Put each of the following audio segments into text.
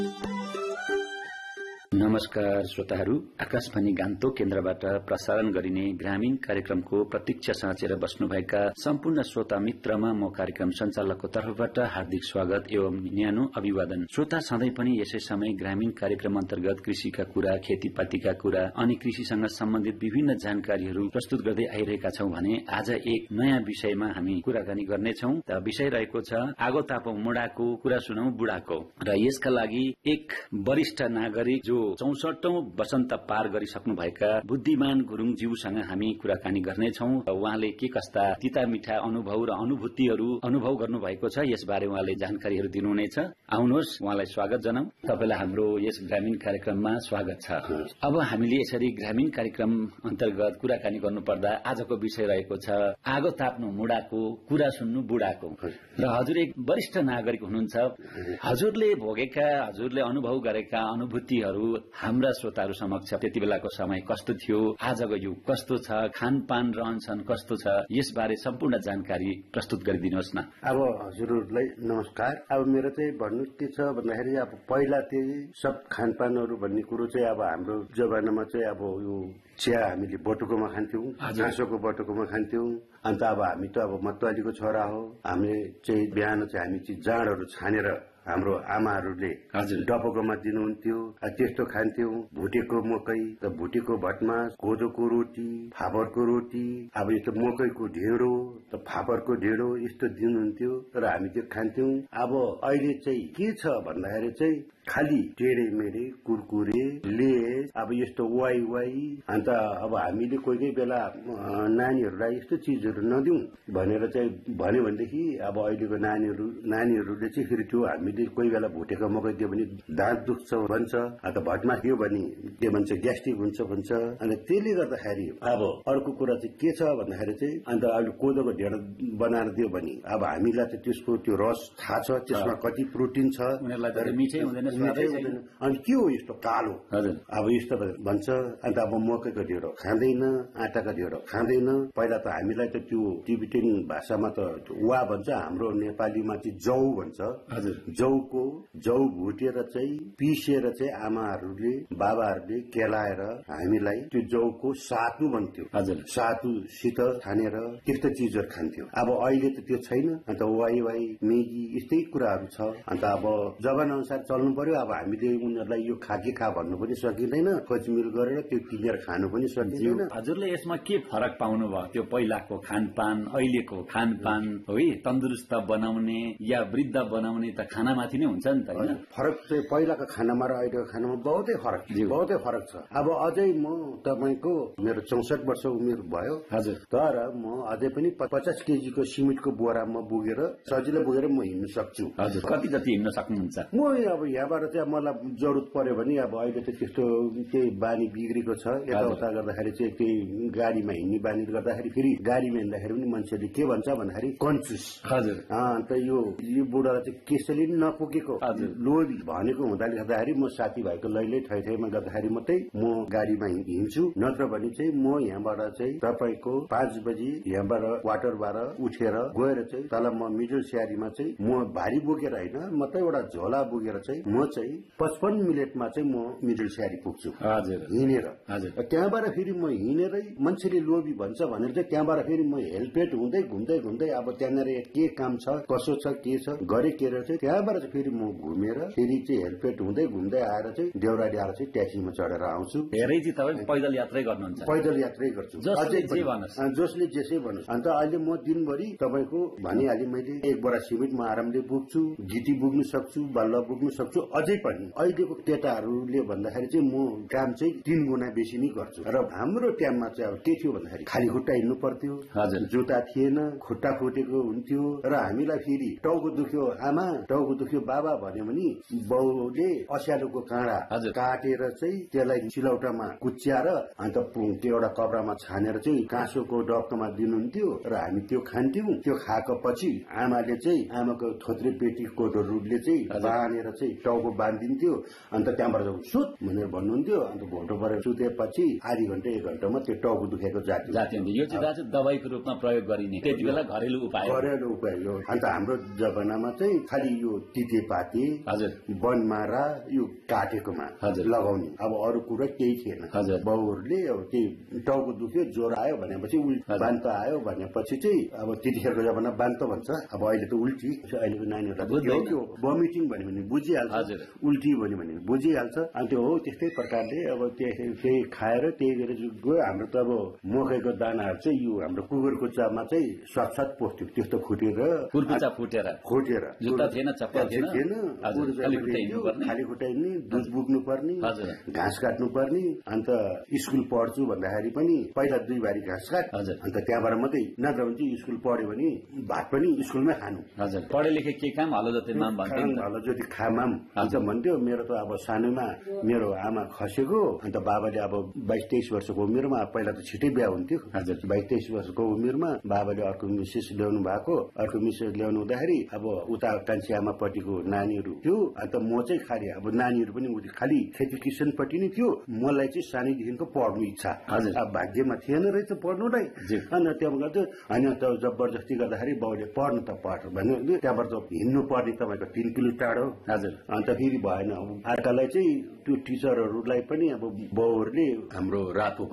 नमस्कार श्रोताहरू, आकाशवाणी गान्तोक केन्द्रबाट प्रसारण गरिने ग्रामीण कार्यक्रमको प्रतीक्षा साँचेर बस्नुभएका सम्पूर्ण श्रोता मित्रमा म कार्यक्रम संचालकको तर्फबाट हार्दिक स्वागत एवं न्यानो अभिवादन। श्रोता सधैँ पनि यसै समय ग्रामीण कार्यक्रम अन्तर्गत कृषिका कुरा, खेतीपातीका कुरा अनि कृषिसँग सम्बन्धित विभिन्न जानकारीहरू प्रस्तुत गर्दै आइरहेका छौं भने आज एक नयाँ विषयमा हामी कुराकानी गर्नेछौं। विषय रहेको छ आगो तापौं मुढाको, कुरा सुनौ बुढाको। र यसका लागि एक वरिष्ठ नागरिक जो 64औं वसन्त पार गरिसक्नु भएका बुद्धिमान गुरुङज्यूसँग हामी कुराकानी गर्नेछौं। उहाँले के कस्ता तिता मिठा अनुभव र अनुभूतिहरू अनुभव गर्नु भएको छ यसबारे उहाँले जानकारीहरू दिनुहुनेछ। आउनुहोस् उहाँलाई स्वागत जनाऊ। तपाईलाई हाम्रो यस ग्रामीण कार्यक्रममा स्वागत छ। अब हामीले यसरी ग्रामीण कार्यक्रम अन्तर्गत कुराकानी गर्नुपर्दा आजको विषय रहेको छ आगो ताप्नु मुढाको, कुरा सुन्नु बुढाको। र हजुर एक वरिष्ठ नागरिक हुनुहुन्छ। हजुरले भोगेका, हजुरले अनुभव गरेका अनुभूतिहरू हाम्रा श्रोताहरू समक्ष त्यति बेलाको समय कस्तो थियो, आजको युग कस्तो छ, खानपान रहनसहन कस्तो छ, यसबारे सम्पूर्ण जानकारी प्रस्तुत गरिदिनुहोस् न। अब हजुरहरूलाई नमस्कार। अब मेरो चाहिँ भन्नु के छ भन्दाखेरि अब पहिला त्यही सब खानपानहरू भन्ने कुरो चाहिँ अब हाम्रो जमानामा चाहिँ अब यो चिया हामीले बटुकोमा खान्थ्यौं, घाँसोको बटुकोमा खान्थ्यौं। अन्त अब हामी त अब मतवालीको छोरा हो, हामीले चाहिँ बिहान चाहिँ हामी चाहिँ जाँडहरू छानेर हाम्रो आमाहरूले डबकोमा दिनुहुन्थ्यो, त्यस्तो खान्थ्यौं। भुटेको मकै, भुटेको भटमास, कोदोको रोटी, फापरको रोटी, अब यस्तो मकैको ढेँडो, फापरको ढेँडो यस्तो दिनुहुन्थ्यो र हामी त्यो खान्थ्यौं। अब अहिले चाहिँ के छ भन्दाखेरि चाहिँ खाली टेढे मेढे कुरकुरे, लेस, अब यस्तो वाई अन्त अब हामीले कोही कोही बेला नानीहरूलाई यस्तो चिजहरू नदिउँ भनेर चाहिँ भन्यो भनेदेखि अब अहिलेको नानीहरूले चाहिँ फेरि त्यो हामीले कोही बेला भुटेको मकै दियो भने दाँत दुख्छ भन्छ, अन्त भटमास दियो भने के भन्छ ग्यास्ट्रिक हुन्छ भन्छ। अन्त त्यसले गर्दाखेरि अब अर्को कुरा चाहिँ के छ भन्दाखेरि चाहिँ अन्त अहिले कोदोको ढेँडो बनाएर दियो भने अब हामीलाई चाहिँ त्यसको त्यो रस थाहा छ, त्यसमा कति प्रोटिन छ, अनि के हो यस्तो कालो, अब यस्तो भन्छ। अन्त अब मकैको ढेँडो खाँदैन, आटाको ढेँडो खाँदैन। पहिला त हामीलाई त त्यो टिबेटन भाषामा त वा भन्छ, हाम्रो नेपालीमा चाहिँ जौ भन्छ। जौ भुटेर चाहिँ पिसेर चाहिँ आमाहरूले बाबाहरूले केलाएर हामीलाई त्यो जौको सातु भन्थ्यो, सातुसित खानेर त्यस्तो चिजहरू खान्थ्यो। अब अहिले त त्यो छैन। अन्त वाई मेगी यस्तै कुराहरू छ। अन्त अब जमाना अनुसार चल्नु पर्यो। अब हामीले उनीहरूलाई यो खा भन्नु पनि सकिँदैन, खोजमेल गरेर त्यो किनेर खानु पनि सकिँदैन। हजुरले यसमा के फरक पाउनु भयो त्यो पहिलाको खानपान अहिलेको खानपान? है तन्दुरुस्त बनाउने या वृद्ध बनाउने त खानामाथि नै हुन्छ नि त। फरक चाहिँ पहिलाको खानामा र अहिलेको खानामा बहुतै फरक छ। अब अझै म तपाईँको मेरो 64 वर्ष उमेर भयो, तर म अझै पनि 50 केजीको सिमेन्टको बोरामा बोकेर सजिलो बोकेर म हिँड्न सक्छु। कति जति हिँड्न सक्नुहुन्छ? म अब यहाँबाट चाहिँ मलाई जरुरत पर्यो भने अब अहिले त त्यस्तो केही बानी बिग्रेको छ, यताउता गर्दाखेरि चाहिँ त्यही गाडीमा हिँड्ने बानी गर्दाखेरि फेरि गाडीमा हिँड्दाखेरि पनि मान्छेले के भन्छ भन्दाखेरि कन्फ्युज। अन्त यो बुढालाई चाहिँ केसैले नपुगेको लोभी भनेको हुँदाले गर्दाखेरि म साथीभाइको लैलै ठाउँमा गर्दाखेरि मात्रै म गाडीमा हिँड्छु। नत्र भने चाहिँ म यहाँबाट चाहिँ तपाईँको 5 बजी यहाँबाट वाटरबाट उठेर गएर चाहिँ तल म मिडल स्यारीमा चाहिँ म भारी बोकेर होइन, मात्रै एउटा झोला बोकेर चाहिँ म चाहिँ 55 मिनटमा चाहिँ म मिडल स्यारी पुग्छु हिँडेर। त्यहाँबाट फेरि म हिँडेरै मान्छेले लोभी भन्छ भनेर चाहिँ त्यहाँबाट फेरि म हेलपेट हुँदै घुम्दै अब त्यहाँनिर के काम छ कसो छ के छ गरे के रहेछ, त्यहाँबाट चाहिँ फेरि म घुमेर फेरि चाहिँ हेलपेट हुँदै घुम्दै आएर चाहिँ देउराली आएर चाहिँ ट्याक्सीमा चढेर आउँछु। धेरै चाहिँ तपाईँ पैदल यात्रै गर्नुहुन्छ? पैदल यात्रै गर्छु, जसले जेसै भन्नुहोस्। अन्त अहिले म दिनभरि तपाईँको भनिहालेँ मैले 1 बोरा सिमेन्ट म आरामले बोक्छु, गिटी बोक्नु सक्छु, बालुवा बोक्नु सक्छु। अझै पनि अहिलेको केटाहरूले भन्दाखेरि चाहिँ म काम चाहिँ 3 गुणा बेसी नै गर्छु। र हाम्रो टाइममा चाहिँ अब के थियो भन्दाखेरि खाली खुट्टा हिँड्नु पर्थ्यो, जुत्ता थिएन, खुट्टा फुटेको हुन्थ्यो र हामीलाई फेरि टाउको दुख्यो आमा, टाउको दुख्यो बाबा भन्यो भने बाउले असियालोको काँडा काटेर चाहिँ त्यसलाई सिलौटामा कुच्याएर अन्त त्यो एउटा कपडामा छानेर चाहिँ काँसोको डब्कामा दिनुहुन्थ्यो र हामी त्यो खान्थ्यौं। त्यो खाएको पछि आमाले चाहिँ आमाको थोत्रे पेटीकोटहरूले चाहिँ बाँधेर चाहिँ टाउको टाउको बाँधिदिन्थ्यो अन्त त्यहाँबाट सुत भनेर भन्नुहुन्थ्यो अन्त भोटो परेर सुतेपछि आधी घण्टा 1 घण्टामा त्यो टाउको दुखेको जाति यो चाहिँ दाजु दबाईको रूपमा प्रयोग गरिने त्यति बेला घरेलु उपाय हो। अन्त हाम्रो जमानामा चाहिँ खालि यो तितेपाती बनमारा यो काटेकोमा लगाउने अब अरू कुरा केही थिएन। बाउहरूले अब त्यही टाउको दुख्यो ज्वरो आयो भनेपछि बान्त आयो भनेपछि चाहिँ अब त्यतिखेरको जमाना बान्त भन्छ। अब अहिले त उल्टी अहिलेको नानीहरूलाई भमिटिङ भन्यो भने बुझिहाल्छ, उल्टी भन्यो भने बुझिहाल्छ। अनि त्यो हो त्यस्तै प्रकारले अब त्यही खाएर त्यही गरेर गयो। हाम्रो त अब मकैको दानाहरू चाहिँ यो हाम्रो कुकुरको चामा चाहिँ सात पोस्थ्यो त्यस्तो फुटेर जुत्ता थिएन, चप्पल थिएन, खाली खुट्टा हिँड्ने, दुध बोक्नु पर्ने, घाँस काट्नु पर्ने। अन्त स्कुल पढ्छु भन्दाखेरि पनि पहिला 2 बारी घाँस काट, अन्त त्यहाँबाट मात्रै नत्र भने चाहिँ स्कुल पढ्यो भने भात पनि स्कुलमै खानु। पढे लेखे के काम हलो जति माम भन्थ्यो, हलो जति खामाम अन्त भन्थ्यो। मेरो त अब सानोमा मेरो आमा खसेको, अन्त बाबाले अब 22-23 वर्षको उमेरमा, पहिला त छिटै बिहा हुन्थ्यो, 22-23 वर्षको उमेरमा बाबाले अर्को मिसेस ल्याउनु भएको। अर्को मिसेस ल्याउनु हुँदाखेरि अब उता कान्छी आमापट्टिको नानीहरू थियो। अन्त म चाहिँ खालि अब नानीहरू पनि खालि खेती किसानपट्टि नै थियो। मलाई चाहिँ सानैदेखिको पढ्नु इच्छा, अब भाग्यमा थिएन रहेछ पढ्नुलाई। अन्त त्यहाँबाट होइन त जबरजस्ती गर्दाखेरि बाउले पढ्नु त पढ भन्यो। त्यहाँबाट हिँड्नु पर्ने तपाईँको 3 किलो टाढो। अन्त फेरि भएन। अर्कालाई चाहिँ त्यो टिचरहरूलाई पनि अब बाउहरूले हाम्रो रातो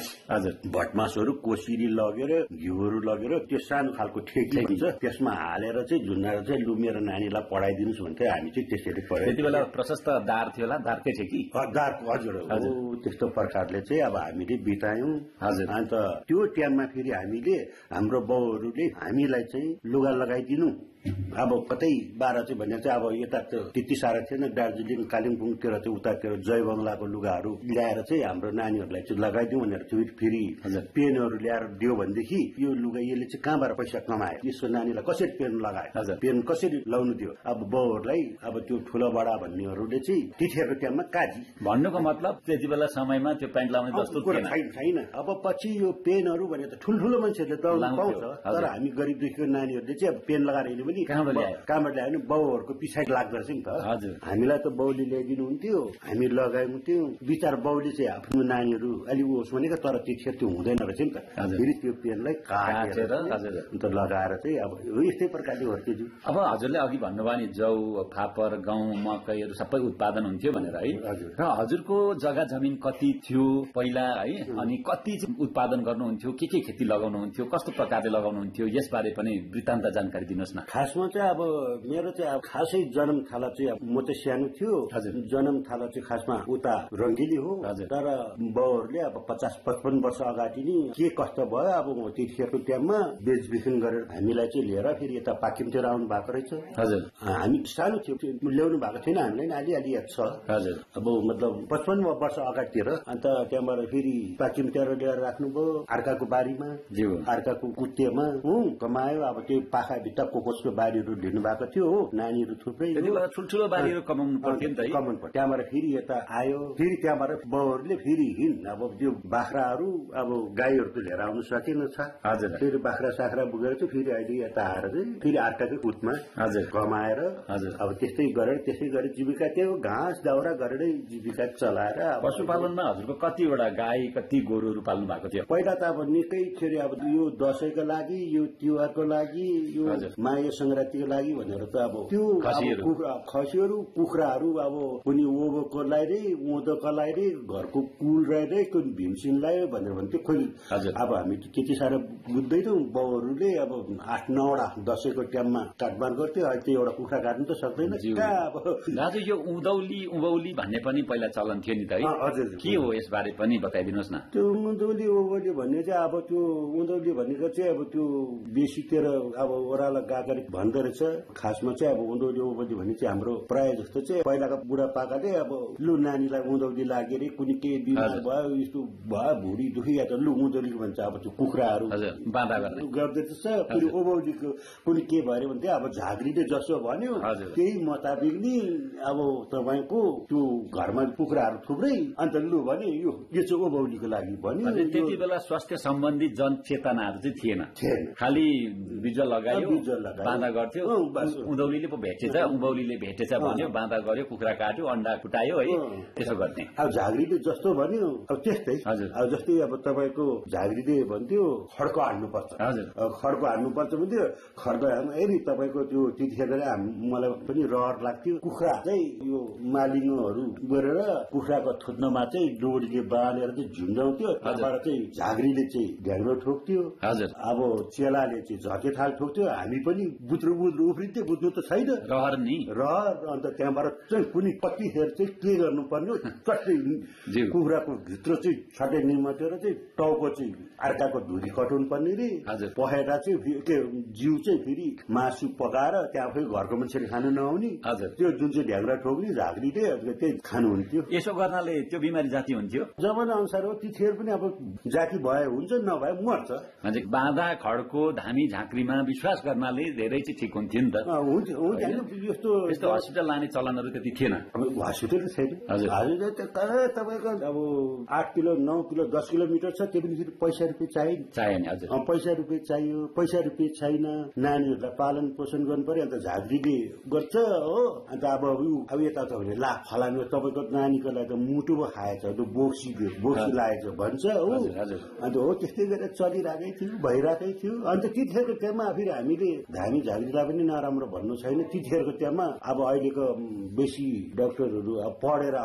भटमासहरू कोसिरी लगेर घिउहरू लगेर त्यो सानो खालको ठेकी हुन्छ त्यसमा हालेर चाहिँ झुन्डाएर चाहिँ लु मेरो नानीलाई पढाइदिनुहोस् भन्थ्यो। हामी चाहिँ त्यसरी पढ्यो। त्यति बेला प्रशस्त दार थियो होला, दारकै ठेकी दारको हजुर त्यस्तो प्रकारले चाहिँ अब हामीले बितायौँ। अन्त त्यो टाइममा फेरि हामीले हाम्रो बाउहरूले हामीलाई चाहिँ लुगा लगाइदिनु। अब कतै 12 चाहिँ भने चाहिँ अब यता त्यति साह्रो थिएन। दार्जिलिङ कालिम्पोङतिर चाहिँ उतातिर जय बङ्गलाको लुगाहरू ल्याएर चाहिँ हाम्रो नानीहरूलाई चाहिँ लगाइदिउँ भनेर फेरि पेनहरू ल्याएर दियो भनेदेखि यो लुगा यसले चाहिँ कहाँबाट पैसा कमायो, यसको नानीलाई कसरी पेन लगायो, पेन कसरी लाउनु दियो। अब बाउहरूलाई अब त्यो ठुलो बडा भन्नेहरूले चाहिँ त्यतिखेरको टाइममा काजी भन्नुको मतलब त्यति बेला समयमा त्यो प्यान्ट लाउने जस्तो छैन। अब पछि यो पेनहरू भने त ठुल्ठुलो मान्छेहरूले दौड्नु पाउँछ, तर हामी गरिब दुखीको नानीहरूले चाहिँ अब पेन लगाएर हिँड्यो भने कहाँबाट ल्यायो भने बाउहरूको पछाडि लाग्दो रहेछ नि त। हामीलाई त बाउले ल्याइदिनु हुन्थ्यो, हामी लगाउँथ्यौँ। विचार बाउले चाहिँ आफ्नो नानीहरू अलिक होस् भनेको, तर त्यतिखेर त्यो हुँदैन रहेछ नि त। फेरि त्यो पेनलाई काटेर अन्त लगाएर चाहिँ अब यस्तै प्रकारले हुर्कियो। अब हजुरले अघि भन्नुभयो नि जौ, फापर, गहुँ, मकैहरू सबै उत्पादन हुन्थ्यो भनेर है। र हजुरको जग्गा जमिन कति थियो पहिला है, अनि कति उत्पादन गर्नुहुन्थ्यो, के खेती लगाउनुहुन्थ्यो, कस्तो प्रकारले लगाउनुहुन्थ्यो, यसबारे पनि वृत्तान्त जानकारी दिनुहोस् न। खासमा चाहिँ अब मेरो चाहिँ अब खासै जन्म थाला चाहिँ अब म चाहिँ सानो थियो। जन्म थाला चाहिँ खासमा उता रङ्गिली हो, तर बाउहरूले अब 50-55 वर्ष अगाडि नि के कस्तो भयो अब त्यतिखेरको टाइममा बेचबिखन गरेर हामीलाई चाहिँ लिएर फेरि यता पाकिमतिर आउनु भएको रहेछ। हामी सानो थियो, ल्याउनु भएको थिएन हामीलाई अलि याद छ। अब मतलब 55 वर्ष अगाडितिर। अन्त त्यहाँबाट फेरि पाकिमतिर ल्याएर राख्नुभयो अर्काको बारीमा, अर्काको कुटेमा कमायो। अब त्यो पाखा भित्ता कोकोसको बारीहरू लिनु भएको थियो हो, नानीहरू थुप्रै ठुल्ठुलो बारीहरू कमाउनु पर्थ्यो नि त, कमाउनु पर्थ्यो। त्यहाँबाट फेरि यता आयो, फेरि त्यहाँबाट बाउहरूले फेरि अब त्यो बाख्राहरू अब गाईहरू त लिएर आउनु सकेन छ। फेरि बाख्रा साख्रा बुझेर चाहिँ फेरि अहिले यता आएर चाहिँ फेरि अर्काकै कुटमा कमाएर अब त्यस्तै गरेर जीविका त्यो घाँस दाउरा गरेरै जीविका चलाएर। पशुपालनमा हजुरको कतिवटा गाई कति गोरुहरू पाल्नु भएको थियो? पहिला त अब निकै थियो अब यो दसैँको लागि, यो तिहारको लागि, यो माघे संक्रान्तिको लागि भनेर त अब त्यो खसीहरू कुखुराहरू अब कुनै ओबोको लागि रे, उँधोको लागि रे, घरको कुल रे, कुनै भीमसिन लाग्यो भनेर भन्थ्यो। खोइ अब हामी त्यति साह्रो बुझ्दैनौँ। बाउहरूले अब 8-9वटा दसैँको टाइममा काटबार गर्थ्यो। अहिले त्यो एउटा कुखुरा काट्नु त सक्दैन। दाजु यो उभौली भन्ने पनि पहिला चलन थियो नि त है? हजुर। के हो यसबारे पनि बताइदिनुहोस् न। त्यो उभौली ओभौली भन्ने चाहिँ अब त्यो उभौली भनेको चाहिँ अब त्यो बेसीतिर अब ओह्रालो गागरी भन्दो रहेछ। खासमा चाहिँ अब उभौली ओभौली भन्ने चाहिँ हाम्रो प्राय जस्तो चाहिँ पहिलाका बुढापाकाले अब लु नानीलाई उभौली लाग्यो रे, कुनै के बिमार भयो, यस्तो भयो, भुँडी दुखी या त लु उभौली भन्छ। अब त्यो कुखुराहरू बाँधा गर्दैछ। फेरि ओभौलीको कुनै के भयो भने अब झाँक्रीले जसो भन्यो त्यही मुताबिक नि अब तपाईँको त्यो घरमा कुखुराहरू थुप्रै, अन्त लु भने यो चाहिँ ओभौलीको लागि भन्यो। त्यति बेला स्वास्थ्य सम्बन्धी जनचेतनाहरू चाहिँ थिएन, खालि बिजुवा लगायो, बाँधा गर्थ्यो, उधौलीले पो भेटेछ, उभौलीले भेटेछ भन्यो, बाँधा गर्यो, कुखुरा काट्यो, अन्डा फुटायो है, त्यसो गर्ने। अब झाँक्रीले जस्तो भन्यो अब त्यस्तै। अब जस्तै अब तपाईँको झाँक्रीले भन्थ्यो खड्को हान्नुपर्छ, खड्को हान्नुपर्छ भन्थ्यो, खड्को यदि तपाईँको त्यो त्यतिखेर मलाई पनि रहर लाग्थ्यो। कुखुरा चाहिँ यो मालिङहरू गरेर कुखुराको थुत्नमा चाहिँ डोरीले बाँधेर चाहिँ झुन्डाउँथ्यो, त्यहाँबाट चाहिँ झाँक्रीले चाहिँ ढ्याङ्ग्रो ठोक्थ्यो, अब चेलाले चाहिँ झके थाल ठोक्थ्यो, हामी पनि बुत्रु उफ्रिन्थ्यो, बुझ्नु त छैन रहर नि रहर। अन्त त्यहाँबाट चाहिँ कुनै कतिखेर चाहिँ के गर्नुपर्ने चट्टै कुखुराको भित्र चाहिँ छट्टै निमटेर चाहिँ टाउको चाहिँ अर्काको धुरी कटाउनु पर्ने रे, पखेटा चाहिँ के जिउ चाहिँ फेरि मासु पकाएर त्यहाँ फेरि घरको मान्छेले खानु नआउने, त्यो जुन चाहिँ ढ्याङ्ग्रा ठोक्ने झाँक्रीले त्यही खानु हुन्थ्यो। यसो गर्नाले त्यो बिमारी जाति हुन्थ्यो। जमाना अनुसार हो, त्यतिखेर पनि अब जाति भए हुन्छ, नभए मर्छ। बाँधा खड्को धामी झाँक्रीमा विश्वास गर्नाले धेरै चाहिँ ठिक हुन्थ्यो नि त। यस्तो हस्पिटल लाने चलनहरू त्यति थिएन। हस्पिटल छैन, हस्पिटल तपाईँको अब 8 किलो 9 किलो 10 किलोमिटर छ, त्यो पनि पैसा रुपियाँ चाहियो नि। हजुर पैसा रुपियाँ चाहियो, पैसा रुपियाँ छैन, नानीहरूलाई पालन पोषण गर्नु पर्यो। अन्त झाँक्रीले गर्छ हो। अन्त अब यता त भने ला फलानु तपाईँको नानीको लागि त मुटु पो खाएछ, बोक्सी लागेछ भन्छ हो। अन्त हो त्यस्तै गरेर चलिरहेकै थियो, भइरहेकै थियो। अन्त त्यतिखेरको टाइममा फेरि हामीले धामी झाँक्रीलाई पनि नराम्रो भन्नु छैन। त्यतिखेरको टाइममा अब अहिलेको बेसी डाक्टरहरू अब पढेर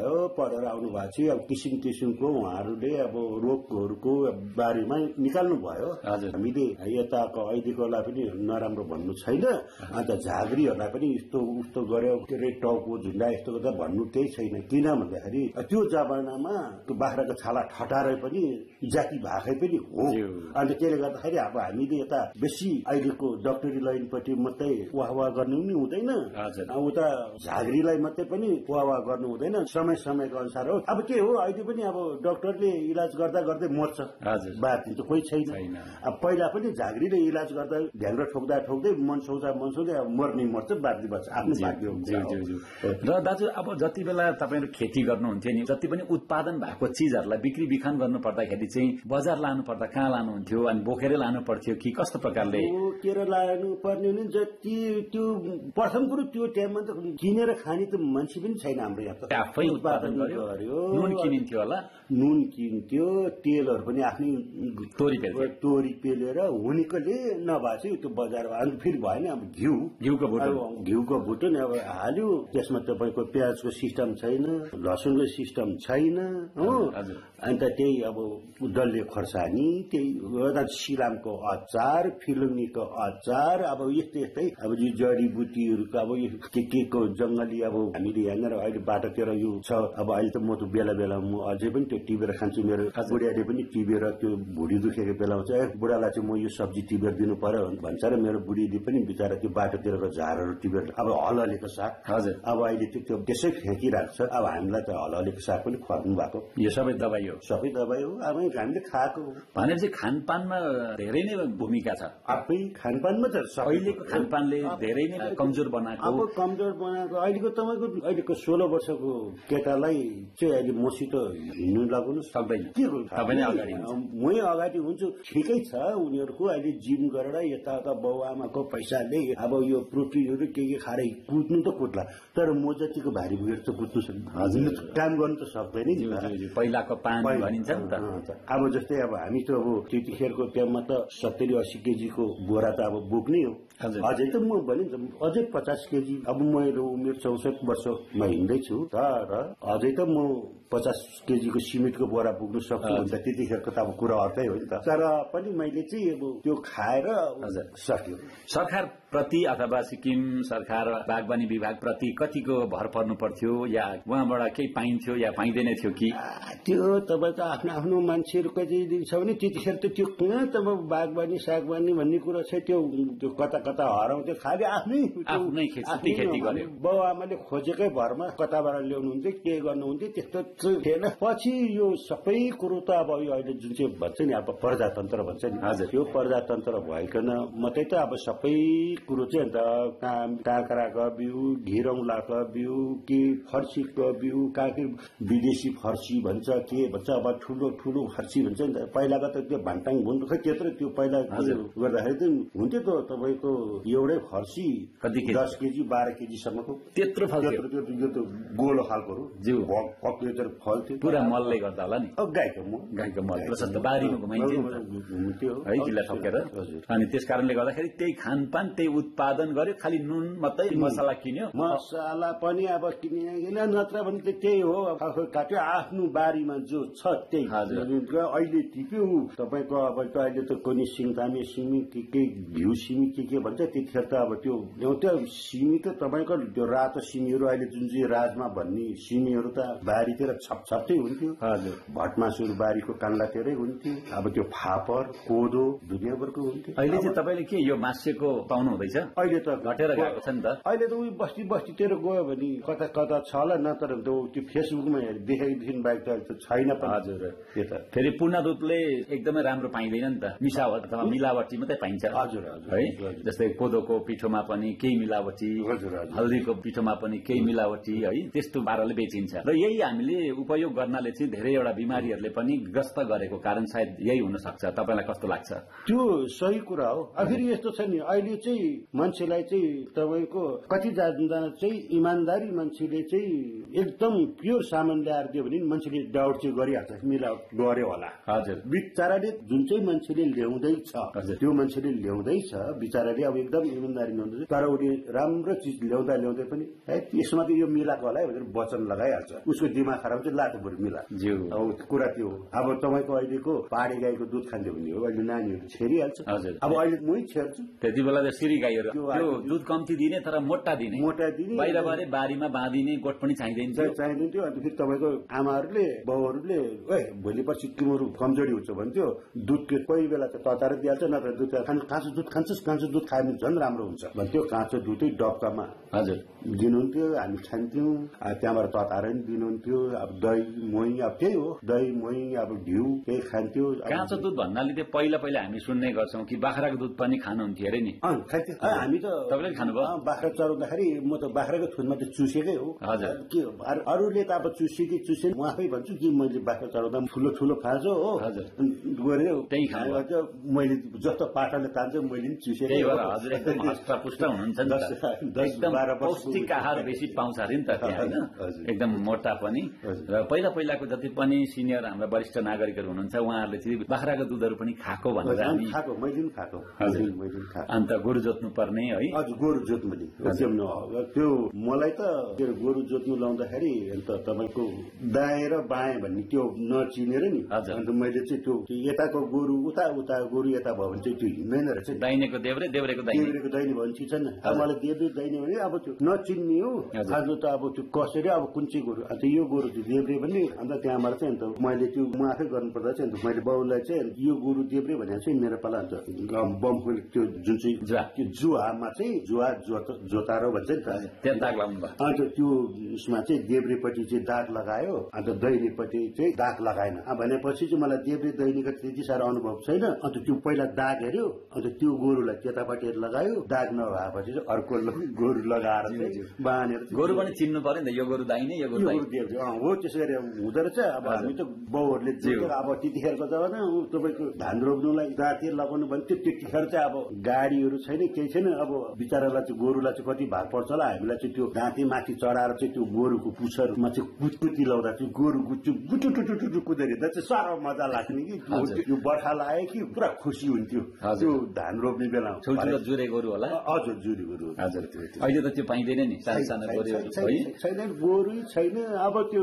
आउनु भएपछि अब किसिम किसिमको उहाँहरूले अब रोगहरूको बारेमा निकाल्नु भयो। हामीले यताको अहिलेकोलाई पनि नराम्रो भन्नु छैन। अन्त झाँक्रीहरूलाई पनि यस्तो उस्तो गर्यो के अरे टाउको झुन्डा यस्तो गर्दा भन्नु केही छैन। किन भन्दाखेरि त्यो जमानामा त्यो बाख्राको छाला ठटारे पनि जाति भाकै पनि हो। अन्त त्यसले गर्दाखेरि अब हामीले यता बेसी अहिलेको डक्टरी लाइनपट्टि मात्रै वाह गर्नु पनि हुँदैन, उता झाँक्रीलाई मात्रै पनि वाह गर्नु हुँदैन। समय समयको अनुसार हो। अब के हो, अहिले पनि अब डक्टरले इलाज गर्दा गर्दै मर्छ, बाँच्ने त कोही छैन। अब पहिला पनि झाँक्रीले इलाज गर्दा ढ्याङ्ग्रो ठोक्दै मनसौँदा अब मर्ने मर्छ, बाँच्ने बच्छ, आफ्नो भाग्य हुन्छ। र दाजु अब जति बेला तपाईँहरू खेती गर्नुहुन्थ्यो नि, जति पनि उत्पादन भएको चिजहरूलाई बिक्री बिखान गर्नु पर्दाखेरि चाहिँ बजार लानु पर्दा कहाँ लानुहुन्थ्यो, अनि बोकेरै लानु पर्थ्यो कि कस्तो प्रकारले? बोकेर लानु पर्ने नि जति त्यो प्रथम कुरो त्यो टाइममा त किनेर खाने त मान्छे पनि छैन हाम्रो यहाँ। त आफै उत्पादन गर्यो, नुन किनिन्थ्यो होला, नुन किन्थ्यो, तेलहरू पनि आफ्नै तोरी पेलेर हुनेकोले नभए चाहिँ त्यो बजारमा अन्त फेरि भएन। अब घिउको भुटन अब हाल्यो, त्यसमा तपाईँको प्याजको सिस्टम छैन, लसुनको सिस्टम छैन हो। अन्त त्यही अब डल्ले खोर्सानी, त्यही सिलामको अचार, फिलुङ्गीको अचार, अब यस्तै अब यो जडीबुटीहरूको अब के को जंगली अब हामीले यहाँनिर अहिले बाटोतिर यो छ। अब अहिले त म त बेला बेला म अझै पनि त्यो टिपेर खान्छु। मेरो बुढियाले पनि टिपेर त्यो भुँडी दुखेको बेला हुन्छ, बुढालाई चाहिँ म यो सब्जी टिपेर दिनु पर्यो भन्छ र मेरो बुढीले पनि बिचरा त्यो बाटोतिरको झारहरू टिपेर अब हलहलेको साग अब अहिले त्यो त्यसै फ्याँकिरहेको छ। अब हामीलाई त हलहलेको साग पनि खुवाउनु भएको, यो सबै दबाई हो, सबै दबाई हो। अब हामीले खाएको भनेपछि खानपानमा धेरै नै भूमिका छ। आफै खानपानमा त अहिलेको खानपानले धेरै नै कमजोर बनाएको। अब कमजोर बनाएको अहिलेको तपाईँको 16 वर्षको केटालाई चाहिँ अहिले मसित हिँड्नु लगाउनु सक्दैन। मै अगाडि हुन्छु, ठिकै छ। उनीहरूको अहिले जिम गरेर यता बाउ आमाको पैसाले अब यो प्रोटिनहरू के खाएर कुद्नु त कुद्ला, तर म जतिको भारी भुएर त कुद्नु सक्दैन, काम गर्नु त सक्दैन नि। पहिलाको पानी भनिन्छ नि त। अब जस्तै अब हामी त अब त्यतिखेरको टाइममा त 70-80 केजीको बोरा त अब बोक्ने हो। अझै त म भनिन्छ अझै 50 केजी। अब मेरो उमेर 64 वर्षमा हिँड्दैछु, तर अझै त म 50 केजीको सिमेन्टको बोरा पुग्नु सक्छु भने त त्यतिखेरको त अब कुरा अर्कै हो नि त। तर पनि मैले चाहिँ अब त्यो खाएर सक्यो। सरकार प्रति अथवा सिक्किम सरकार बागवानी विभाग प्रति कतिको भर पर्नु पर्थ्यो, या उहाँबाट केही पाइन्थ्यो या पाइँदैन थियो कि? त्यो तपाईँको आफ्नो आफ्नो मान्छेहरू कति दिन्छ भने त्यतिखेर त त्यो कहाँ त बागवानी सागवानी भन्ने कुरा छ, त्यो कता कता हराउँथ्यो। खालि आफ्नै खेती गर्यो। बाउ आमाले खोजेकै भरमा कताबाट ल्याउनुहुन्थ्यो, के गर्नुहुन्थ्यो, त्यस्तो थिएन। पछि यो सबै कुरो त अब अहिले जुन चाहिँ भन्छ नि अब प्रजातन्त्र भन्छ नि, त्यो प्रजातन्त्र भइकन मात्रै त अब सबै कुरो चाहिँ अन्त काँक्राका बिउ, घिरौँलाका बिउ, के फर्सीको बिउ, काके विदेशी फर्सी भन्छ, के भन्छ, अब ठुलो ठुलो फर्सी भन्छ नि त। पहिलाको त त्यो भान्टाङ भुन्नु खै त्यत्रो त्यो पहिला गर्दाखेरि त हुन्थ्यो त तपाईँको एउटै फर्सी 10 केजी 12 केजीसम्मको त्यत्रो यो त गोलो खालकोहरू कक्लेचर फल्थ्यो पुरा मलले गर्दा होला नि। गाईको मल प्रशस्त बारीमा घुमाइन्थ्यो है किल्ला ठोकेर। अनि त्यस कारणले गर्दाखेरि त्यही खानपान त्यही उत्पादन गर्यो, खालि नुन मात्रै मसला किन्यो। मसला पनि अब किने नत्र भने त्यही हो, काट्यो आफ्नो बारीमा जो छ त्यही। अहिले टिप्यो तपाईँको अब अहिले त कोनी सिङतामे सिमी के घिउ सिमी के भन्छ, त्यतिखेर त अब त्यो एउटा सिमी त तपाईँको त्यो रातो सिमीहरू अहिले जुन चाहिँ राजमा भन्ने सिमीहरू त बारीतिर छपछप्टै हुन्थ्यो। भटमासुर बारीको कान्लातिरै हुन्थ्यो। अब त्यो फापर कोदो दुनियाँभरको हुन्थ्यो। अहिले चाहिँ तपाईँले के यो मास्यको पाउनु हुँदैछ? अहिले त घटेर गएको छ नि त। अहिले त उही बस्ती बस्तीतिर गयो भने कता कता छ होला, नत्र त्यो फेसबुकमा देखाइदिनु बाहेक त छैन। हजुर, त्यो त फेरि पूर्ण रूपले एकदमै राम्रो पाइँदैन नि त, मिसावट अथवा मिलावटी मात्रै पाइन्छ। हजुर है, जस्तै कोदोको पिठोमा पनि केही मिलावटी, हल्दीको पिठोमा पनि केही मिलावटी है, त्यस्तो पाराले बेचिन्छ। र यही हामीले उपयोग गर्नाले चाहिँ धेरैवटा बिमारीहरूले पनि ग्रस्त गरेको कारण सायद यही हुन सक्छ। तपाईँलाई कस्तो लाग्छ? त्यो सही कुरा हो। फेरि यस्तो छ नि, अहिले चाहिँ मान्छेलाई चाहिँ तपाईँको कति जना चाहिँ इमान्दारी मान्छेले चाहिँ एकदम प्योर सामान ल्याएर दियो भने मान्छेले डाउट चाहिँ गरिहाल्छ, मिलावट गर्यो होला। हजुर, बिचाराले जुन चाहिँ मान्छेले ल्याउँदैछ त्यो मान्छेले ल्याउँदैछ बिचाराले अब एकदम इमान्दारी ल्याउँदैछ, तर उसले राम्रो चिज ल्याउँदै पनि यसमा त यो मिलाएको होला है भनेर वचन लगाइहाल्छ। उसको दिमाग खराब चाहिँ लाटो बरु मिला। अब कुरा त्यो हो। अब तपाईँको अहिलेको पहाडी गाईको दुध खान्थ्यो भने हो, अहिले नानीहरू छेरिहाल्छ। अब अहिले मै छेर्छु, त्यति बेला त सिरी गाईहरू त्यो दुध कम्ती दिने तर मोटा दिने बाहिर बारे बारीमा बाँधिने गोठ पनि चाहिँदैन्थ्यो। अन्त फेरि तपाईँको आमाहरूले बाउहरूले भोलि पर्सि तिमीहरू कमजोरी हुन्छ भन्थ्यो, दुध कोही बेला त तताएर दिइहाल्छ, नत्र दुध काँचो दुध खान्छस्, काँचो दुध खायो भने झन् राम्रो हुन्छ भन्थ्यो। काँचो दुधै डब्कामा हजुर दिनुहुन्थ्यो, हामी खान्थ्यौँ। त्यहाँबाट तताएर पनि दिनुहुन्थ्यो। अब दही मोही अब त्यही हो, दही मोही अब घिउ त्यही खान्थ्यो। काँचो दुध भन्नाले त्यो पहिला हामी सुन्ने गर्छौँ कि बाख्राको दुध पनि खानुहुन्थ्यो अरे नि। खान्थ्यो। हामी त तपाईँले खानुभयो? बाख्रा चराउँदाखेरि म त बाख्राको थुनमा त चुसेकै हो। हजुर, के अरूले त अब चुसे कि चुसेन, म आफै भन्छु कि मैले बाख्रा चराउँदा ठुलो ठुलो फाँचो हो गऱ्यो, त्यही खानु। मैले जस्तो पाठाले तान्छ मैले पनि चुसेकै हो। हजुर, एकदम हष्टपुष्ट हुनुहुन्छ नि, 10-12 पौष्टिक आहार बेसी पाउँछ अरे नि त त्यहाँ, होइन? एकदम मोटा पनि। र पहिलाको जति पनि सिनियर हाम्रा वरिष्ठ नागरिकहरू हुनुहुन्छ उहाँहरूले चाहिँ बाख्राको दुधहरू पनि खाएको भनेर हामी खाएको, मैले पनि खाएको। अन्त गोरु जोत्नु पर्ने है। हजुर, गोरु जोत्नु त्यो मलाई त गोरु जोत्नु लाउँदाखेरि अन्त तपाईँको दाएँ र बाएँ भन्ने त्यो नचिनेर नि, अन्त मैले चाहिँ त्यो यताको गोरु उता गोरु यता भयो भने चाहिँ त्यो हिँड्दैन रहेछ। दाहिनेको देब्रे, देब्रेको दाहिने भन्ने चिज छैन। मलाई देब्रे दाहिने भने अब त्यो नचिन्ने हो। आज त अब त्यो कसरी अब कुन चाहिँ गोरु, अन्त यो गोरु चाहिँ देब्रे भन्ने। अन्त त्यहाँबाट चाहिँ अन्त मैले त्यो म आफै गर्नुपर्दा चाहिँ अन्त मैले बाउलाई चाहिँ यो गोरु देब्रे भनेर चाहिँ मेरो पाला अन्त बमको त्यो जुन चाहिँ जुवामा चाहिँ जुवा जोतारो भन्छ नि त, त्यहाँ दाग लगाउनु भयो। अन्त त्यो उसमा चाहिँ देब्रेपट्टि चाहिँ दाग लगायो, अन्त दैनीपट्टि चाहिँ दाग लगाएन। भनेपछि चाहिँ मलाई देब्रे दैनीको त्यति साह्रो अनुभव छैन। अन्त त्यो पहिला दाग हेऱ्यो, अन्त त्यो गोरुलाई त्यतापट्टि लगायो, दाग नभएपछि चाहिँ अर्को गोरु लगाएर बाँधेर। गोरु पनि चिन्नु पर्यो नि त, यो गोरु दाहिने यो गोरु देब्रे हो, त्यसै गरी हुँदो रहेछ। अब हामी त बाउहरूले अब त्यतिखेरको जमाना तपाईँको धान रोप्नुलाई दाँतिर लगाउनु भने त्यतिखेर चाहिँ अब गाडीहरू छैन, केही छैन। अब बिचरालाई चाहिँ गोरुलाई चाहिँ कति भाग पर्छ होला, हामीलाई चाहिँ त्यो दाँती माथि चढाएर चाहिँ त्यो गोरुको पुच्छरमा चाहिँ कुदकुदी लाउँदा चाहिँ गोरु गुटुटुटुटु कुदेर हिँड्दा चाहिँ साह्रो मजा लाग्ने कि त्यो बर्खा लाग्यो कि पुरा खुसी हुन्थ्यो त्यो धान रोप्ने बेला। जुरे गोरु होला। हजुर, जुरे गोरु। हजुर, अहिले त त्यो पाइँदैन नि, सानो गोरुहरू छैन, गोरु छैन। अब त्यो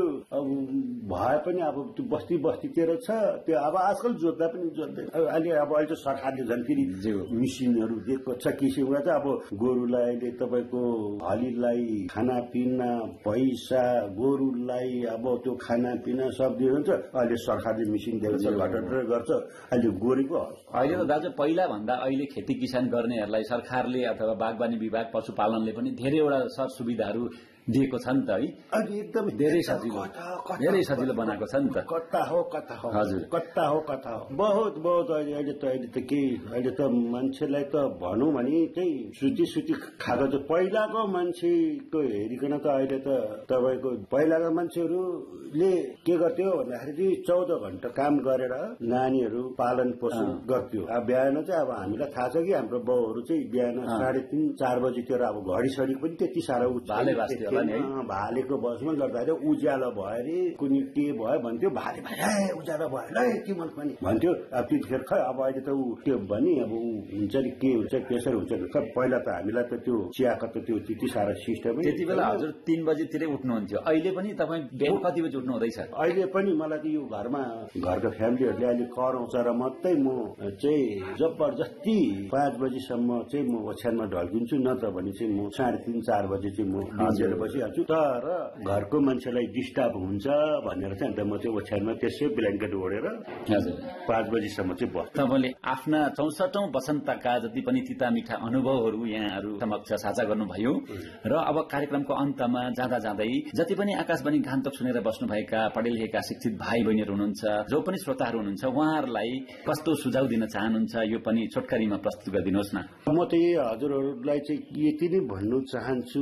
भए पनि अब त्यो बस्ती बस्तीतिर छ त्यो। अब आजकल जोत्दा पनि जोत्दैन। अहिले त सरकारले झन् फेरि मिसिनहरू दिएको छ किसिमका चाहिँ। अब गोरुलाई अहिले तपाईँको हलीलाई खानापिना पैसा, गोरुलाई अब त्यो खानापिना सब दिनुहुन्छ। अहिले सरकारले मिसिन दिएको छ, घटाटर गर्छ। अहिले गोरुको अहिले त दाजु पहिला भन्दा अहिले खेती किसान गर्नेहरूलाई सरकारले अथवा बागवानी विभाग पशुपालनले पनि धेरैवटा सर सुविधाहरू दिएको छ नि त है। अनि एकदमै धेरै सजिलो बनाएको छ नि त। कता हो हजुर, कता हो बहुत बहुत अहिले त के अहिले त मान्छेलाई त भनौँ भने त्यही सुती खाएको त पहिलाको मान्छेको हेरिकन त अहिले त तपाईँको पहिलाका मान्छेहरूले के गर्थ्यो भन्दाखेरि 14 घण्टा काम गरेर नानीहरू पालन पोषण गर्थ्यो। अब बिहान चाहिँ अब हामीलाई थाहा छ कि हाम्रो बाउहरू चाहिँ बिहान 3:30-4 बजीतिर अब घडी पनि त्यति साह्रो भालेको बसमा गर्दाखेरि उज्यालो भयो अरे कुनै के भयो भन्थ्यो, भाले उज्यालो भयो के मन पनि भन्थ्यो। अब त्यतिखेर खै अब अहिले त ऊ त्यो भने अब ऊ हुन्छ नि के हुन्छ प्रेसर हुन्छ पहिला त हामीलाई त त्यो चियाको त त्यो त्यति साह्रो सिस्टमै। त्यति बेला हजुर 3 बजीतिरै उठ्नुहुन्थ्यो, अहिले पनि तपाईँ बिहान कति बजी उठ्नु हुँदैछ? अहिले पनि मलाई त यो घरको फ्यामिलीहरूले अहिले कराउँछ र मात्रै म चाहिँ जबरजस्ती 5 बजीसम्म चाहिँ म ओछ्यानमा ढल्किन्छु, नत्र भने चाहिँ म 3:30-4 बजी चाहिँ म बजेर बसिहाल्छु। तर घरको मान्छेलाई डिस्टर्ब हुन्छ भनेर चाहिँ अन्त म चाहिँ ओछ्यानमा त्यसै ब्ल्याङ्केट ओढेर 5 बजीसम्म चाहिँ बस्छु। तपाईँले आफ्ना 64औं वसन्तका जति पनि तिता मिठा अनुभवहरू यहाँहरू समक्ष साझा गर्नुभयो र अब कार्यक्रमको अन्तमा जाँदै जति पनि आकाशवाणी गान्तोक सुनेर बस्नुभएका पढे लेखेका शिक्षित भाइ बहिनीहरू हुनुहुन्छ, जो पनि श्रोताहरू हुनुहुन्छ, उहाँहरूलाई कस्तो सुझाव दिन चाहनुहुन्छ यो पनि छोटकरीमा प्रस्तुत गरिदिनुहोस् न। म त हजुरहरूलाई चाहिँ यति नै भन्नु चाहन्छु,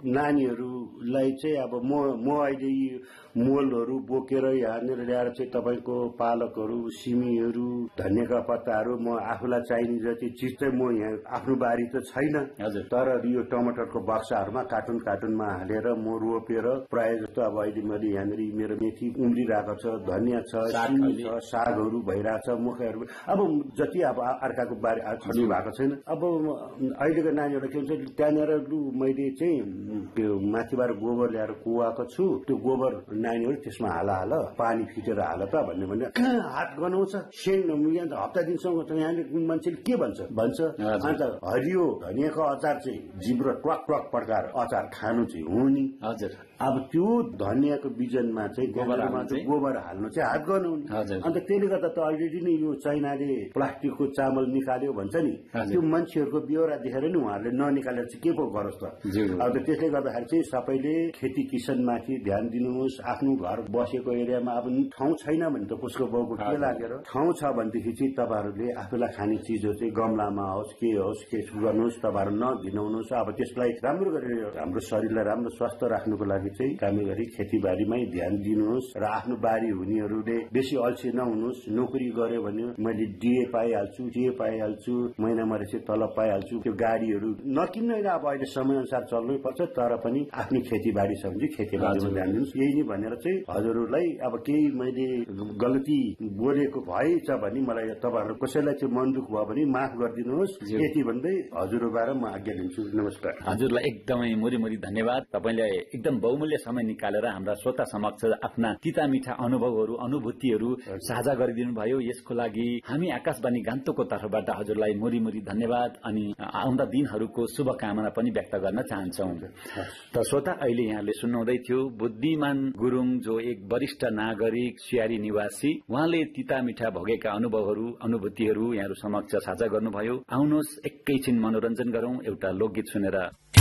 नानीहरूलाई चाहिँ अब म अहिले मोलहरू बोकेर यहाँनिर ल्याएर चाहिँ तपाईँको पालकहरू, सिमीहरू, धनियाँका पत्ताहरू म आफूलाई चाहिने जति चिज चाहिँ म यहाँ आफ्नो बारी त छैन, तर यो टमाटरको बक्साहरूमा कार्टुनमा हालेर म रोपेर प्रायः जस्तो अब अहिले मैले यहाँनिर मेरो मेथी उम्रिरहेको छ, धनियाँ छ, सिमी छ, सागहरू भइरहेछ, मकैहरू अब जति अब अर्काको बारी छर्नु भएको छैन। अब अहिलेको नानीहरू के हुन्छ त्यहाँनिर मैले चाहिँ त्यो माथिबाट गोबर ल्याएर कुवाएको छु, त्यो गोबर नानीहरू त्यसमा हाल पानी फिटेर हाल त भन्ने हात गनाउँछ हप्ता दिनसम्म यहाँले मान्छेले के भन्छ अन्त हरियो धनियाँको अचार चाहिँ जिब्रो ट्वाक पड्काएर अचार खानु चाहिँ हो नि। अब त्यो धनियाँको बिजनमा चाहिँ गोबर हाल्नु चाहिँ हात गनाउने। अन्त त्यसले गर्दा त अलरेडी नै यो चाइनाले प्लास्टिकको चामल निकाल्यो भन्छ नि, त्यो मान्छेहरूको बेहोरा देखेर नि उहाँहरूले ननिकालेर चाहिँ के पो गरोस् त। अब त्यसले गर्दाखेरि चाहिँ सबैले खेती किसानमाथि ध्यान दिनुहोस्। आफ्नो घर बसेको एरियामा अब ठाउँ छैन भने त कसको बाउको के लागेर, ठाउँ छ भनेदेखि चाहिँ तपाईँहरूले आफूलाई खाने चिजहरू चाहिँ गमलामा होस् के गर्नुहोस्, तपाईँहरू नघिनाउनुहोस्। अब त्यसलाई राम्रो गरेर हाम्रो शरीरलाई राम्रो स्वस्थ राख्नुको लागि चाहिँ कामै गरी खेतीबारीमै ध्यान दिनुहोस् र आफ्नो बारी हुनेहरूले बेसी अल्छी नहुनुहोस्। नोकरी गर्यो भने मैले डिए पाइहाल्छु, महिना मरेपछि तलब पाइहाल्छु, त्यो गाडीहरू नकिन्नु होइन। अब अहिले समय अनुसार चल्नै पर्छ, तर पनि आफ्नो खेतीबारी छ भने खेतीबारीमा ध्यान दिनुहोस्। यही नै भनेर चाहिँ हजुरहरूलाई अब केही मैले गल्ती बोलेको भएछ भने मलाई तपाईँहरू कसैलाई चाहिँ मन दुख भयो भने माफ गरिदिनुहोस्। यति भन्दै हजुरबाट म आज्ञा दिन्छु। नमस्कार। हजुरलाई एकदमै मुरी धन्यवाद। तपाईँले एकदम बहुमूल्य समय निकालेर हाम्रा श्रोता समक्ष आफ्ना तिता मिठा अनुभवहरू अनुभूतिहरू साझा गरिदिनु भयो। यसको लागि हामी आकाशवाणी गान्तोकको तर्फबाट हजुरलाई मुरी धन्यवाद अनि आउँदा दिनहरूको शुभकामना पनि व्यक्त गर्न चाहन्छौँ। त श्रोता, अहिले यहाँले सुन्नुहुँदै थियो बुद्धिमान गुरुङ, जो एक वरिष्ठ नागरिक सियारी निवासी, उहाँले तिता मिठा भोगेका अनुभवहरू अनुभूतिहरू यहाँहरू समक्ष साझा गर्नुभयो। आउनुहोस् एकैछिन मनोरञ्जन गरौं एउटा लोकगीत सुनेर।